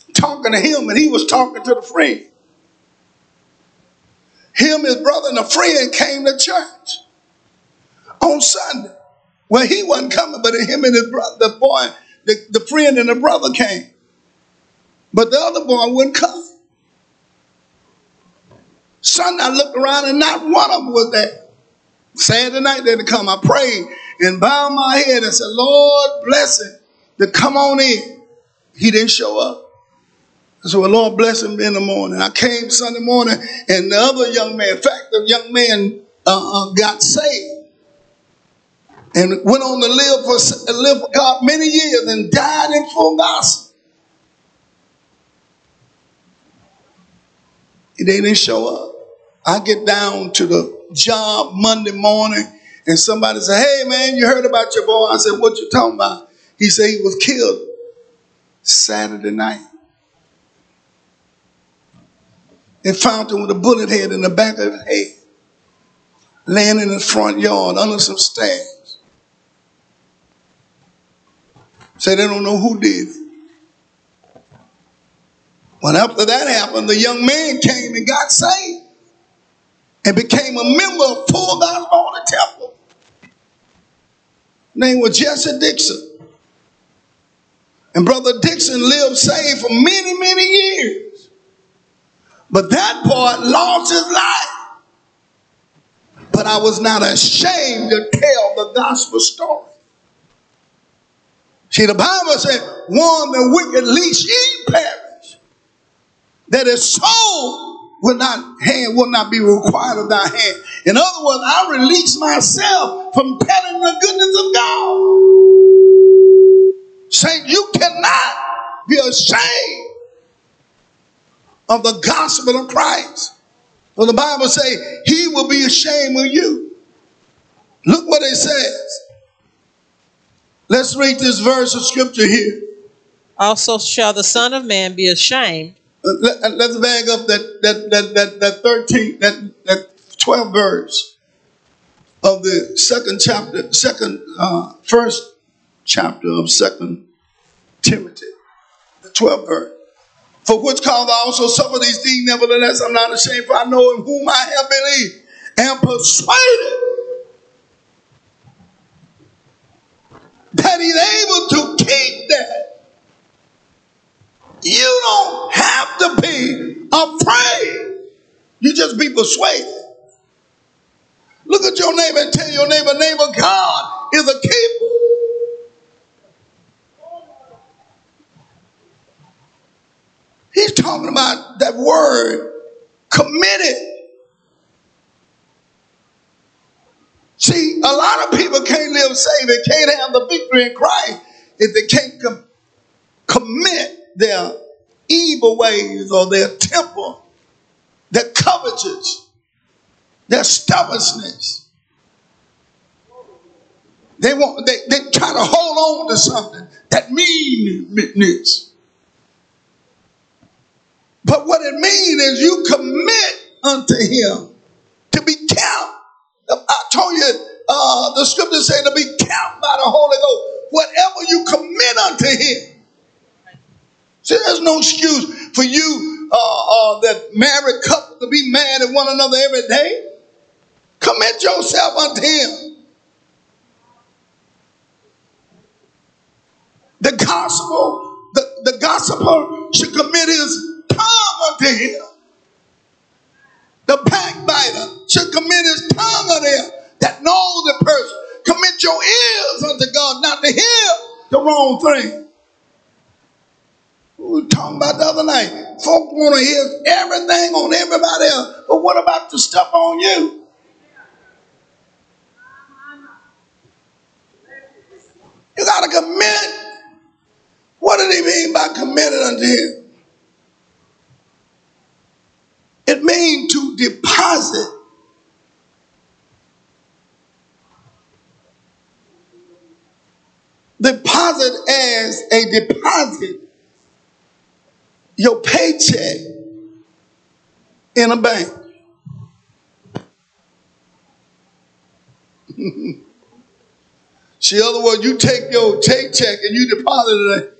talking to him, and he was talking to the friend. Him, his brother, and a friend came to church on Sunday. Well, he wasn't coming, but him and his brother, the boy, the friend and the brother came. But the other boy wouldn't come. Sunday, I looked around and not one of them was there. Saturday night, they had to come. I prayed and bowed my head and said, Lord, bless him to come on in. He didn't show up. So the Lord bless him in the morning. I came Sunday morning, and the other young man, in fact, the young man got saved and went on to live for God many years and died in full gospel. They didn't show up. I get down to the job Monday morning, and somebody said, hey, man, you heard about your boy? I said, what you talking about? He said he was killed Saturday night. They found him with a bullet head in the back of his head, laying in the front yard under some stairs. Say they don't know who did it. Well, after that happened, the young man came and got saved and became a member of Full Gospel Holy Temple. Name was Jesse Dixon. And Brother Dixon lived saved for many, many years. But that boy lost his life. But I was not ashamed to tell the gospel story. See, the Bible said, warn the wicked lest ye perish, that his soul will not be required of thy hand. In other words, I release myself from telling the goodness of God. Saint, you cannot be ashamed of the gospel of Christ. So the Bible says he will be ashamed of you. Look what it says. Let's read this verse of scripture here. Also shall the Son of Man be ashamed. Let's bag up that 12th verse of the first chapter of 2 Timothy, the 12th verse. For which cause I also suffer these things, nevertheless I'm not ashamed, for I know in whom I have believed, and persuaded that he's able to keep that. You don't have to be afraid. You just be persuaded. Look at your neighbor and tell your neighbor, God is a keeper. He's talking about that word, committed. See, a lot of people can't live saved. They can't have the victory in Christ if they can't commit their evil ways or their temper, their covetousness, their stubbornness. They try to hold on to something, that meanness. But what it means is you commit unto him to be kept. I told you, the scripture says to be kept by the Holy Ghost. Whatever you commit unto him. See, there's no excuse for you, that married couple, to be mad at one another every day. Commit yourself unto him. The gossiper should commit his tongue unto him. The backbiter should commit his tongue unto him that knows the person. Commit your ears unto God, not to hear the wrong thing. We were talking about the other night. Folk want to hear everything on everybody else, but what about the stuff on you? You got to commit. What did he mean by committed unto him? It means to deposit. Deposit as a deposit your paycheck in a bank. See, in other words, you take your paycheck and you deposit it